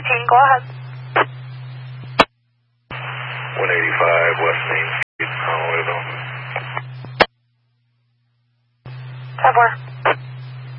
go ahead. 185 West Main Street, Honolulu. 10-4.